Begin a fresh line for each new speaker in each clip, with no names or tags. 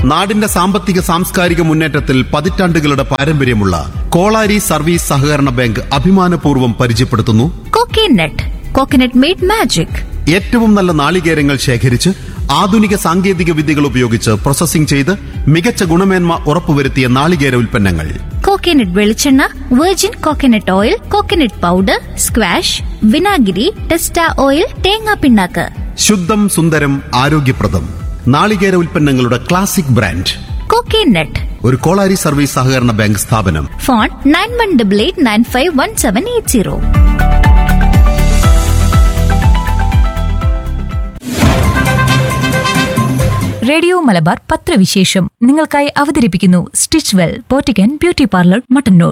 നാടിന്റെ സാമ്പത്തിക സാംസ്കാരിക മുന്നേറ്റത്തിൽ പതിറ്റാണ്ടുകളുടെ പാരമ്പര്യമുള്ള കോളാരി സർവീസ് സഹകരണ ബാങ്ക് അഭിമാനപൂർവ്വം പരിചയപ്പെടുത്തുന്നു
കോക്കനട്ട്. Coconut made magic.
ഏറ്റവും നല്ല നാളികേരങ്ങൾ ശേഖരിച്ച് ആധുനിക സാങ്കേതിക വിദ്യകൾ ഉപയോഗിച്ച് പ്രോസസ്സിംഗ് ചെയ്ത് മികച്ച ഗുണമേന്മ ഉറപ്പുവരുത്തിയ നാളികേര ഉൽപ്പന്നങ്ങൾ.
കോക്കനട്ട് വെളിച്ചെണ്ണ, virgin coconut oil, coconut powder, squash, വിനാഗിരി, ടെസ്റ്റ ഓയിൽ, തേങ്ങാ പിണ്ണാക്ക്.
ശുദ്ധം സുന്ദരം ആരോഗ്യപ്രദം നാളികേര ഉൽപ്പന്നങ്ങളുടെ ക്ലാസിക് ബ്രാൻഡ്
കോക്കനട്ട്.
ഒരു കോളാരി സർവീസ് സഹകരണ ബാങ്ക് സ്ഥാപനം.
ഫോൺ 9188951780.
റേഡിയോ മലബാർ പത്രവിശേഷം നിങ്ങൾക്കായി അവതരിപ്പിക്കുന്നു stitch well പോറ്റിക്കൻ beauty parlour Mattannur.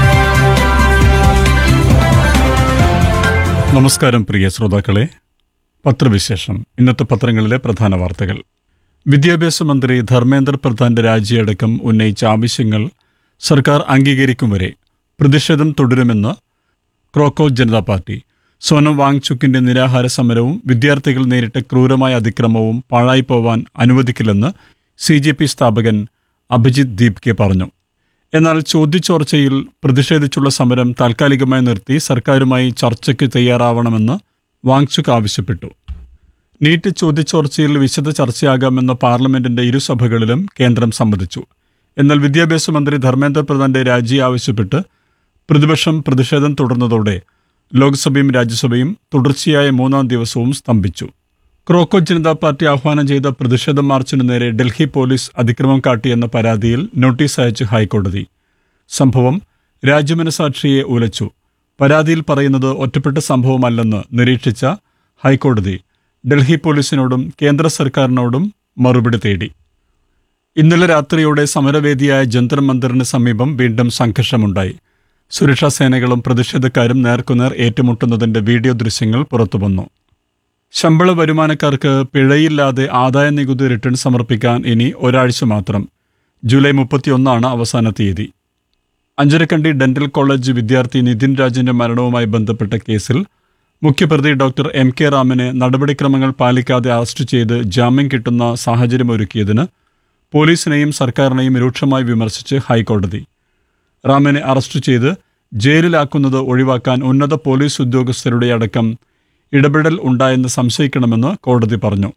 നമസ്കാരം പ്രിയ ശ്രോതാക്കളെ. പത്രവിശേഷം. ഇന്നത്തെ പത്രങ്ങളിലെ പ്രധാന വാർത്തകൾ. വിദ്യാഭ്യാസ മന്ത്രി ധർമ്മേന്ദ്ര പ്രധാന്റെ രാജിയടക്കം ഉന്നയിച്ച ആവശ്യങ്ങൾ സർക്കാർ അംഗീകരിക്കും വരെ പ്രതിഷേധം തുടരുമെന്ന് ക്രോക്കോ ജനതാ പാർട്ടി. സോനം വാങ്ചുക്കിന്റെ നിരാഹാര സമരവും വിദ്യാർത്ഥികൾ നേരിട്ട ക്രൂരമായ അതിക്രമവും പാഴായിപ്പോവാൻ അനുവദിക്കില്ലെന്ന് CJP സ്ഥാപകൻ അഭിജിത്ത് ദീപ്കെ പറഞ്ഞു. എന്നാൽ ചോദ്യചോർച്ചയിൽ പ്രതിഷേധിച്ചുള്ള സമരം താൽക്കാലികമായി നിർത്തി സർക്കാരുമായി ചർച്ചയ്ക്ക് തയ്യാറാവണമെന്ന് വാങ്ചുക്ക് ആവശ്യപ്പെട്ടു. നീറ്റ് ചോദ്യചോർച്ചയിൽ വിശദ ചർച്ചയാകാമെന്ന പാർലമെന്റിന്റെ ഇരുസഭകളിലും കേന്ദ്രം സമ്മതിച്ചു. എന്നാൽ വിദ്യാഭ്യാസ മന്ത്രി ധർമ്മേന്ദ്ര പ്രധാന്റെ രാജി ആവശ്യപ്പെട്ട് പ്രതിപക്ഷം പ്രതിഷേധം തുടർന്നതോടെ ലോക്സഭയും രാജ്യസഭയും തുടർച്ചയായ മൂന്നാം ദിവസവും സ്തംഭിച്ചു. ക്രോക്കോ ജനതാ പാർട്ടി ആഹ്വാനം ചെയ്ത പ്രതിഷേധ മാർച്ചിനു നേരെ ഡൽഹി പോലീസ് അതിക്രമം കാട്ടിയെന്ന പരാതിയിൽ നോട്ടീസ് അയച്ച് ഹൈക്കോടതി. സംഭവം രാജ്യമനസാക്ഷിയെ ഉലച്ചു. പരാതിയിൽ പറയുന്നത് ഒറ്റപ്പെട്ട സംഭവമല്ലെന്ന് നിരീക്ഷിച്ച ഹൈക്കോടതി ഡൽഹി പോലീസിനോടും കേന്ദ്ര സർക്കാരിനോടും മറുപടി തേടി. ഇന്നലെ രാത്രിയോടെ സമരവേദിയായ ജന്തർ മന്ദിറിന് സമീപം വീണ്ടും സംഘർഷമുണ്ടായി. സുരക്ഷാ സേനകളും പ്രതിഷേധക്കാരും നേർക്കുനേർ ഏറ്റുമുട്ടുന്നതിന്റെ വീഡിയോ ദൃശ്യങ്ങൾ പുറത്തുവന്നു. ശമ്പള വരുമാനക്കാർക്ക് പിഴയില്ലാതെ ആദായ നികുതി റിട്ടേൺ സമർപ്പിക്കാൻ ഇനി ഒരാഴ്ച മാത്രം. ജൂലൈ 31 അവസാന തീയതി. അഞ്ചരക്കണ്ടി ഡെന്റൽ കോളേജ് വിദ്യാർത്ഥി നിതിൻ രാജിന്റെ മരണവുമായി ബന്ധപ്പെട്ട കേസിൽ മുഖ്യപ്രതി ഡോക്ടർ MK റാമിനെ നടപടിക്രമങ്ങൾ പാലിക്കാതെ അറസ്റ്റ് ചെയ്ത് ജാമ്യം കിട്ടുന്ന സാഹചര്യമൊരുക്കിയതിന് പോലീസിനെയും സർക്കാരിനെയും രൂക്ഷമായി വിമർശിച്ച് ഹൈക്കോടതി. റാമിനെ അറസ്റ്റ് ചെയ്ത് ജയിലിലാക്കുന്നത് ഒഴിവാക്കാൻ ഉന്നത പോലീസ് ഉദ്യോഗസ്ഥരുടെ അടക്കം ഇടപെടൽ ഉണ്ടായെന്ന് സംശയിക്കണമെന്ന് കോടതി പറഞ്ഞു.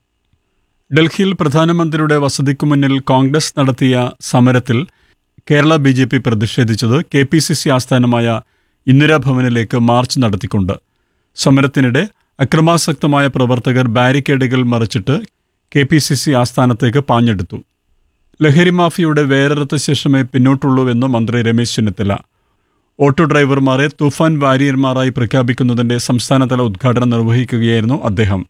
ഡൽഹിയിൽ പ്രധാനമന്ത്രിയുടെ വസതിക്കു മുന്നിൽ കോൺഗ്രസ് നടത്തിയ സമരത്തിൽ കേരള BJP പ്രതിഷേധിച്ചത് KPCC ആസ്ഥാനമായ ഇന്ദിരാഭവനിലേക്ക് മാർച്ച് നടത്തിക്കൊണ്ട്. സമരത്തിനിടെ അക്രമാസക്തമായ പ്രവർത്തകർ ബാരിക്കേഡുകൾ മറിച്ചിട്ട് KPCC ആസ്ഥാനത്തേക്ക് പാഞ്ഞെടുത്തു. ലഹരി മാഫിയയുടെ വേരറുത്ത ശേഷമേ പിന്നോട്ടുള്ളൂവെന്ന് മന്ത്രി രമേശ് ചെന്നിത്തല. ഓട്ടോ ഡ്രൈവർമാരെ തൂഫാൻ വാരിയർമാരായി പ്രഖ്യാപിക്കുന്നതിന്റെ സംസ്ഥാനതല ഉദ്ഘാടനം നിർവഹിക്കുകയായിരുന്നു അദ്ദേഹം.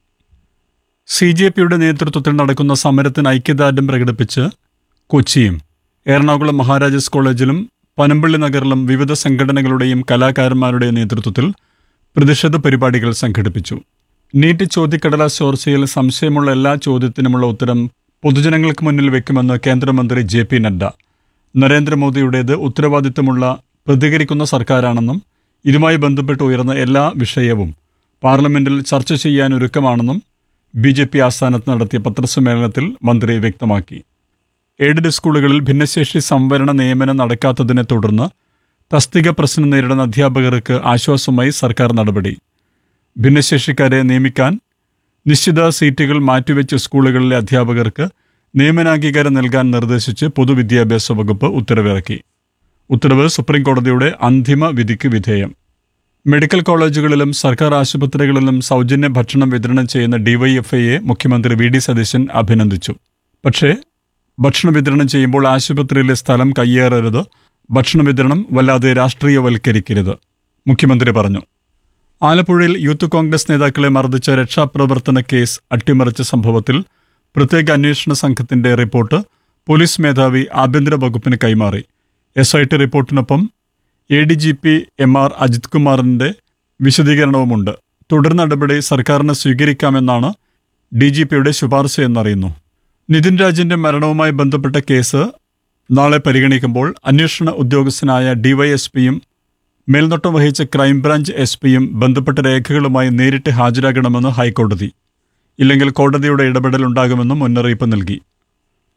CJPയുടെ നേതൃത്വത്തിൽ നടക്കുന്ന സമരത്തിന് ഐക്യദാർഢ്യം പ്രകടിപ്പിച്ച് കൊച്ചിയും എറണാകുളം മഹാരാജാസ് കോളേജിലും പനമ്പള്ളി നഗറിലും വിവിധ സംഘടനകളുടെയും കലാകാരന്മാരുടെയും നേതൃത്വത്തിൽ പ്രതിഷേധ പരിപാടികൾ സംഘടിപ്പിച്ചു. നീറ്റ് ചോദ്യക്കടലാസ് ചോർച്ചയിൽ സംശയമുള്ള എല്ലാ ചോദ്യത്തിനുമുള്ള ഉത്തരം പൊതുജനങ്ങൾക്ക് മുന്നിൽ വെക്കുമെന്ന് കേന്ദ്രമന്ത്രി JP നഡ്ഡ. നരേന്ദ്രമോദിയുടേത് ഉത്തരവാദിത്തമുള്ള പ്രതികരിക്കുന്ന സർക്കാരാണെന്നും ഇതുമായി ബന്ധപ്പെട്ട് ഉയർന്ന എല്ലാ വിഷയവും പാർലമെന്റിൽ ചർച്ച ചെയ്യാൻ ഒരുക്കമാണെന്നും BJP ആസ്ഥാനത്ത് നടത്തിയ പത്രസമ്മേളനത്തിൽ മന്ത്രി വ്യക്തമാക്കി. എയ്ഡഡ് സ്കൂളുകളിൽ ഭിന്നശേഷി സംവരണ നിയമനം നടക്കാത്തതിനെ തുടർന്ന് തസ്തിക പ്രശ്നം നേരിടുന്ന അധ്യാപകർക്ക് ആശ്വാസമായി സർക്കാർ നടപടി. ഭിന്നശേഷിക്കാരെ നിയമിക്കാൻ നിശ്ചിത സീറ്റുകൾ മാറ്റിവെച്ച സ്കൂളുകളിലെ അധ്യാപകർക്ക് നിയമനാംഗീകാരം നൽകാൻ നിർദ്ദേശിച്ച് പൊതുവിദ്യാഭ്യാസ വകുപ്പ് ഉത്തരവിറക്കി. ഉത്തരവ് സുപ്രീംകോടതിയുടെ അന്തിമ വിധിക്ക് വിധേയം. മെഡിക്കൽ കോളേജുകളിലും സർക്കാർ ആശുപത്രികളിലും സൗജന്യ ഭക്ഷണം വിതരണം ചെയ്യുന്ന DYFIയെ മുഖ്യമന്ത്രി VD സതീശൻ അഭിനന്ദിച്ചു. പക്ഷേ ഭക്ഷണം വിതരണം ചെയ്യുമ്പോൾ ആശുപത്രിയിലെ സ്ഥലം കയ്യേറരുത്, ഭക്ഷണ വിതരണം വല്ലാതെ രാഷ്ട്രീയവൽക്കരിക്കരുത്, മുഖ്യമന്ത്രി പറഞ്ഞു. ആലപ്പുഴയിൽ യൂത്ത് കോൺഗ്രസ് നേതാക്കളെ മർദ്ദിച്ച രക്ഷാപ്രവർത്തന കേസ് അട്ടിമറിച്ച സംഭവത്തിൽ പ്രത്യേക അന്വേഷണ സംഘത്തിന്റെ റിപ്പോർട്ട് പോലീസ് മേധാവി ആഭ്യന്തര വകുപ്പിന് കൈമാറി. SIT റിപ്പോർട്ടിനൊപ്പം ADGP MR അജിത് കുമാറിന്റെ വിശദീകരണവുമുണ്ട്. തുടർ നടപടി സർക്കാരിന് സ്വീകരിക്കാമെന്നാണ് DGPയുടെ ശുപാർശയെന്നറിയുന്നു. നിതിൻ രാജിന്റെ മരണവുമായി ബന്ധപ്പെട്ട കേസ് നാളെ പരിഗണിക്കുമ്പോൾ അന്വേഷണ ഉദ്യോഗസ്ഥനായ DYSPയും മേൽനോട്ടം വഹിച്ച ക്രൈംബ്രാഞ്ച് SPയും ബന്ധപ്പെട്ട രേഖകളുമായി നേരിട്ട് ഹാജരാകണമെന്ന് ഹൈക്കോടതി. ഇല്ലെങ്കിൽ കോടതിയുടെ ഇടപെടൽ ഉണ്ടാകുമെന്നും മുന്നറിയിപ്പ് നൽകി.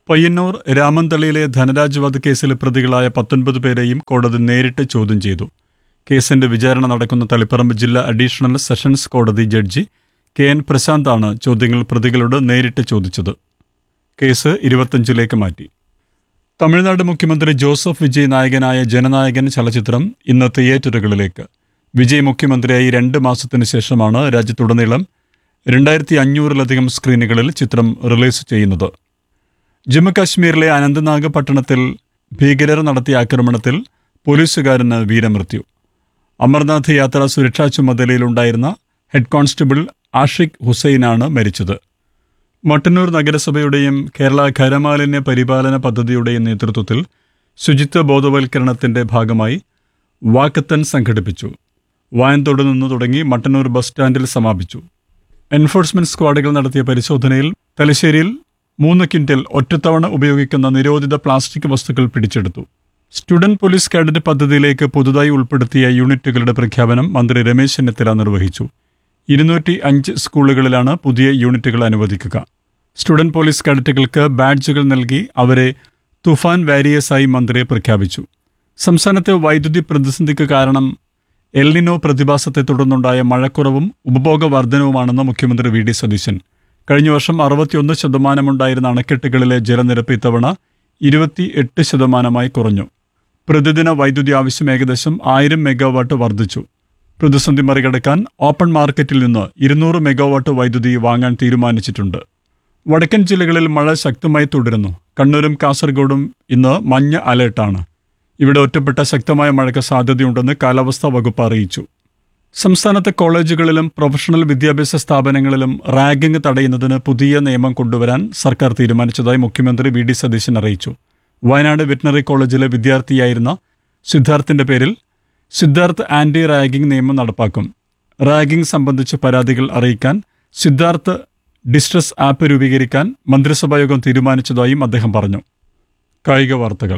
പയ്യന്നൂർ രാമന്തളിയിലെ ധനരാജ് വധക്കേസിൽ പ്രതികളായ 19 പേരെയും കോടതി നേരിട്ട് ചോദ്യം ചെയ്തു. കേസിന്റെ വിചാരണ നടക്കുന്ന തളിപ്പറമ്പ് ജില്ലാ അഡീഷണൽ സെഷൻസ് കോടതി ജഡ്ജി KN പ്രശാന്താണ് ചോദ്യങ്ങൾ പ്രതികളോട് നേരിട്ട് ചോദിച്ചത്. കേസ് 25ലേക്ക് മാറ്റി. തമിഴ്നാട് മുഖ്യമന്ത്രി ജോസഫ് വിജയ് നായകനായ ജനനായകൻ ചലച്ചിത്രം ഇന്ന് തിയേറ്ററുകളിലേക്ക്. വിജയ് മുഖ്യമന്ത്രിയായി 2 മാസത്തിനു ശേഷമാണ് രാജ്യത്തുടനീളം 2500-ലധികം സ്ക്രീനുകളിൽ ചിത്രം റിലീസ് ചെയ്യുന്നത്. ജമ്മുകാശ്മീരിലെ അനന്ത്നാഗ് പട്ടണത്തിൽ ഭീകരർ നടത്തിയ ആക്രമണത്തിൽ പോലീസുകാരന് വീരമൃത്യു. അമർനാഥ് യാത്രാ സുരക്ഷാ ചുമതലയിലുണ്ടായിരുന്ന ഹെഡ് കോൺസ്റ്റബിൾ ആഷിഖ് ഹുസൈനാണ് മരിച്ചത്. മട്ടന്നൂർ നഗരസഭയുടെയും കേരള ഖരമാലിന്യ പരിപാലന പദ്ധതിയുടെയും നേതൃത്വത്തിൽ ശുചിത്വ ബോധവൽക്കരണത്തിന്റെ ഭാഗമായി വാക്കത്തൺ സംഘടിപ്പിച്ചു. വായന്തോട് നിന്ന് തുടങ്ങി മട്ടന്നൂർ ബസ് സ്റ്റാൻഡിൽ സമാപിച്ചു. എൻഫോഴ്സ്മെന്റ് സ്ക്വാഡുകൾ നടത്തിയ പരിശോധനയിൽ തലശ്ശേരിയിൽ 3 ക്വിന്റൽ ഒറ്റത്തവണ ഉപയോഗിക്കുന്ന നിരോധിത പ്ലാസ്റ്റിക് വസ്തുക്കൾ പിടിച്ചെടുത്തു. സ്റ്റുഡന്റ് പോലീസ് കാഡറ്റ് പദ്ധതിയിലേക്ക് പുതുതായി ഉൾപ്പെടുത്തിയ യൂണിറ്റുകളുടെ പ്രഖ്യാപനം മന്ത്രി രമേശ് ചെന്നിത്തല നിർവഹിച്ചു. 205 സ്കൂളുകളിലാണ് പുതിയ യൂണിറ്റുകൾ അനുവദിക്കുക. സ്റ്റുഡന്റ് പോലീസ് കാഡറ്റുകൾക്ക് ബാഡ്ജുകൾ നൽകി അവരെ തുഫാൻ വാരിയേഴ്സായി മന്ത്രി പ്രഖ്യാപിച്ചു. സംസ്ഥാനത്തെ വൈദ്യുതി പ്രതിസന്ധിക്ക് കാരണം എൽനിനോ പ്രതിഭാസത്തെ തുടർന്നുണ്ടായ മഴക്കുറവും ഉപഭോഗ വർധനവുമാണെന്ന് മുഖ്യമന്ത്രി VD സതീശൻ. കഴിഞ്ഞ വർഷം 61% അണക്കെട്ടുകളിലെ ജലനിരപ്പ് ഇത്തവണ 28% കുറഞ്ഞു. പ്രതിദിന വൈദ്യുതി ആവശ്യം ഏകദേശം 1000 മെഗാവാട്ട് വർദ്ധിച്ചു. പ്രതിസന്ധി മറികടക്കാൻ ഓപ്പൺ മാർക്കറ്റിൽ നിന്ന് 200 മെഗാവാട്ട് വൈദ്യുതി വാങ്ങാൻ തീരുമാനിച്ചിട്ടുണ്ട്. വടക്കൻ ജില്ലകളിൽ മഴ ശക്തമായി തുടരുന്നു. കണ്ണൂരും കാസർഗോഡും ഇന്ന് മഞ്ഞ അലേർട്ടാണ്. ഇവിടെ ഒറ്റപ്പെട്ട ശക്തമായ മഴയ്ക്ക് സാധ്യതയുണ്ടെന്ന് കാലാവസ്ഥാ വകുപ്പ് അറിയിച്ചു. സംസ്ഥാനത്തെ കോളേജുകളിലും പ്രൊഫഷണൽ വിദ്യാഭ്യാസ സ്ഥാപനങ്ങളിലും റാഗിംഗ് തടയുന്നതിന് പുതിയ നിയമം കൊണ്ടുവരാൻ സർക്കാർ തീരുമാനിച്ചതായി മുഖ്യമന്ത്രി VD സതീശൻ അറിയിച്ചു. വയനാട് വെറ്റിനറി കോളേജിലെ വിദ്യാർത്ഥിയായിരുന്ന സിദ്ധാർത്ഥിന്റെ പേരിൽ സിദ്ധാർത്ഥ് ആന്റി റാഗിംഗ് നിയമം നടപ്പാക്കും. റാഗിംഗ് സംബന്ധിച്ച് പരാതികൾ അറിയിക്കാൻ സിദ്ധാർത്ഥ് ഡിസ്ട്രസ് ആപ്പ് രൂപീകരിക്കാൻ മന്ത്രിസഭായോഗം തീരുമാനിച്ചതായും അദ്ദേഹം പറഞ്ഞു. കായിക വാർത്തകൾ.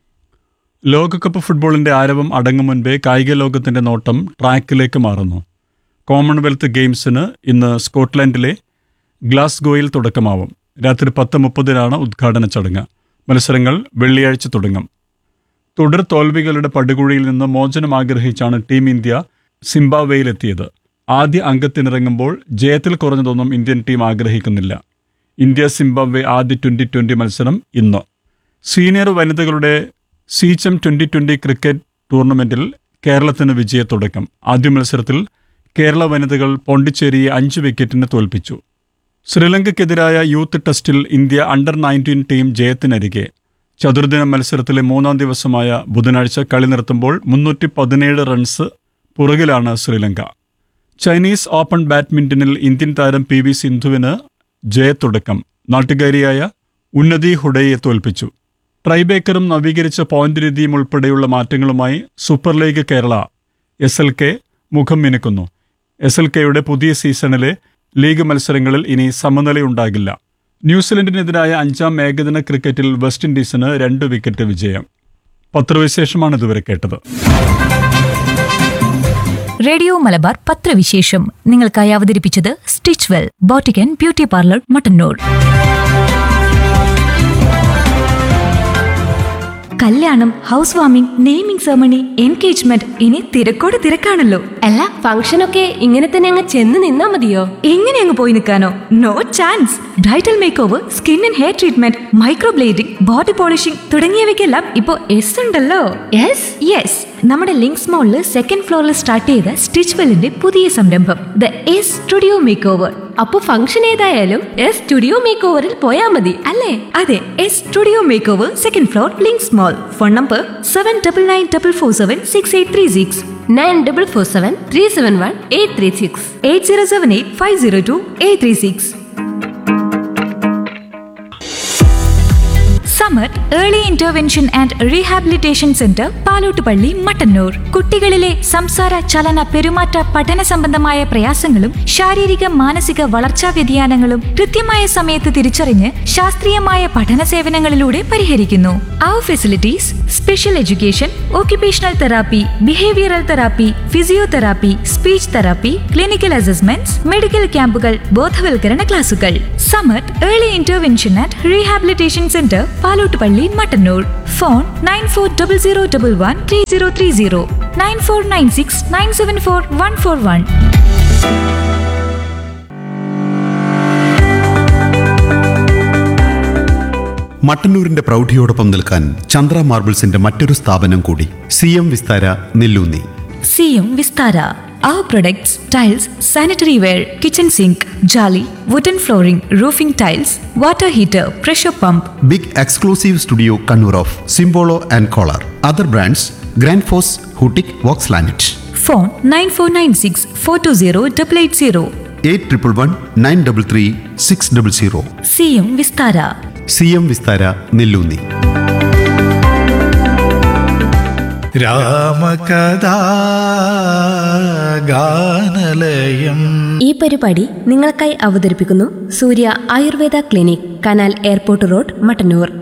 ലോകകപ്പ് ഫുട്ബോളിന്റെ ആരവം അടങ്ങും മുൻപേ കായിക ലോകത്തിന്റെ നോട്ടം ട്രാക്കിലേക്ക് മാറുന്നു. കോമൺവെൽത്ത് ഗെയിംസിന് ഇന്ന് സ്കോട്ട്ലൻഡിലെ ഗ്ലാസ്ഗോയിൽ തുടക്കമാവും. രാത്രി 10:30 ഉദ്ഘാടന ചടങ്ങ്. മത്സരങ്ങൾ വെള്ളിയാഴ്ച തുടങ്ങും. തുടർ തോൽവികളുടെ പടുകുഴിയിൽ നിന്ന് മോചനം ആഗ്രഹിച്ചാണ് ടീം ഇന്ത്യ സിംബാബ്വേയിലെത്തിയത്. ആദ്യ അംഗത്തിനിറങ്ങുമ്പോൾ ജയത്തിൽ കുറഞ്ഞതൊന്നും ഇന്ത്യൻ ടീം ആഗ്രഹിക്കുന്നില്ല. ഇന്ത്യ സിംബാബ്വെ ആദ്യ 2020 മത്സരം ഇന്ന്. സീനിയർ വനിതകളുടെ സീച്ചം 2020 ക്രിക്കറ്റ് ടൂർണമെന്റിൽ കേരളത്തിന് വിജയത്തുടക്കം. ആദ്യ മത്സരത്തിൽ കേരള വനിതകൾ പോണ്ടിച്ചേരിയെ 5 വിക്കറ്റിന് തോൽപ്പിച്ചു. ശ്രീലങ്കയ്ക്കെതിരായ യൂത്ത് ടെസ്റ്റിൽ ഇന്ത്യ അണ്ടർ-19 ടീം ജയത്തിനരികെ. ചതുർദിന മത്സരത്തിലെ 3ാം ദിവസമായ ബുധനാഴ്ച കളി നിർത്തുമ്പോൾ 317 റൺസ് പുറകിലാണ് ശ്രീലങ്ക. ചൈനീസ് ഓപ്പൺ ബാഡ്മിന്റണിൽ ഇന്ത്യൻ താരം PV സിന്ധുവിന് ജയത്തുടക്കം. നാട്ടുകാരിയായ ഉന്നതി ഹുഡയെ തോൽപ്പിച്ചു. ട്രൈബേക്കറും നവീകരിച്ച പോയിന്റ് രീതിയും ഉൾപ്പെടെയുള്ള മാറ്റങ്ങളുമായി സൂപ്പർ ലീഗ് കേരള SLK മുഖം മിനുക്കുന്നു. SLKയുടെ പുതിയ സീസണിലെ ലീഗ് മത്സരങ്ങളിൽ ഇനി സമനിലയുണ്ടാകില്ല. ന്യൂസിലൻഡിനെതിരായ 5ാം ഏകദിന ക്രിക്കറ്റിൽ വെസ്റ്റ് ഇൻഡീസിന് 2 വിക്കറ്റ് വിജയം. പത്രവിശേഷമാണ് ഇതുവരെ കേട്ടത്.
റേഡിയോ മലബാർ പത്രവിശേഷം നിങ്ങൾക്കായി അവതരിപ്പിച്ചത് stitch well boutique and beauty parlour Mattannur. കല്യാണം, house warming, naming ceremony, engagement, ഇനി തിരക്കോട് തിരക്കാണല്ലോ.
അല്ല, ഫംഗ്ഷനൊക്കെ ഇങ്ങനെ തന്നെ അങ്ങ് ചെന്ന് നിന്നാ മതിയോ?
എങ്ങനെ അങ്ങ് പോയി നിൽക്കാനോ? No chance. Bridal make over, skin and hair treatment, microblading, body polishing തുടങ്ങിയവയ്ക്കെല്ലാം ഇപ്പോ എസ് ഉണ്ടല്ലോ. യെസ്, നമ്മുടെ ലിങ്ക്സ് മോളിൽ 2nd ഫ്ലോറിൽ സ്റ്റാർട്ട് ചെയ്ത സ്റ്റിച്ച് വെല്ലിന്റെ പുതിയ സംരംഭം the S studio make over.
അപ്പൊ ഫംഗ്ഷൻ ഏതായാലും എസ് സ്റ്റുഡിയോ മേക്ക് ഓവറിൽ പോയാ മതി അല്ലേ?
അതെ, S studio make over 2nd floor links mall. Phone number 7994476836
9447371836
8078502836. Samath early intervention and rehabilitation centre Palottupalli Mattannur. കുട്ടികളിലെ സംസാര ചലന പെരുമാറ്റ പഠന സംബന്ധമായ പ്രയാസങ്ങളും ശാരീരിക മാനസിക വളർച്ചാ വ്യതിയാനങ്ങളും കൃത്യമായ സമയത്ത് തിരിച്ചറിഞ്ഞ് ശാസ്ത്രീയമായ പഠന സേവനങ്ങളിലൂടെ പരിഹരിക്കുന്നു. അവർ facilities special education, occupational therapy, behavioral therapy, physiotherapy, speech therapy, clinical assessments, medical ക്യാമ്പുകൾ, ബോധവൽക്കരണ ക്ലാസുകൾ. Samath early intervention and rehabilitation centre Palottupalli Mattannur. Phone 9400113030 9496974141.
മട്ടന്നൂരിന്റെ പ്രൗഢിയോടൊപ്പം നിൽക്കാൻ ചന്ദ്ര മാർബിൾസിന്റെ മറ്റൊരു സ്ഥാപനം കൂടി, CM Vistara Nelloonni.
CM Vistara. Our products, tiles, sanitary ware, kitchen sink, jolly, wooden flooring, roofing tiles, water heater, pressure pump.
Big exclusive studio Kannur of സിംബോളോ and collar. Other brands grand FOSS, ഹൂട്ടിക്, Woakes ലാനറ്റ്.
Phone 9496420880.
8111933600.
CM Vistara.
CM Vistara Nelloonni.
രാമകഥാ ഗാനലയം.
ഈ പരിപാടി നിങ്ങൾക്കായി അവതരിപ്പിക്കുന്നു സൂര്യ Ayurveda clinic, canal airport road, Mattannur.